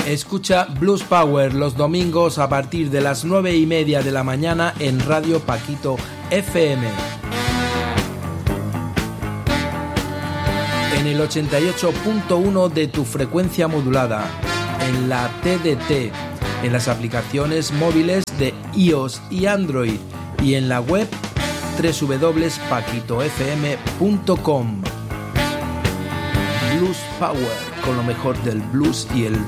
Escucha Blues Power los domingos a partir de las 9:30 de la mañana en Radio Paquito FM. En el 88.1 de tu frecuencia modulada, en la TDT, en las aplicaciones móviles de iOS y Android y en la web www.paquitofm.com. Blues Power, con lo mejor del blues y el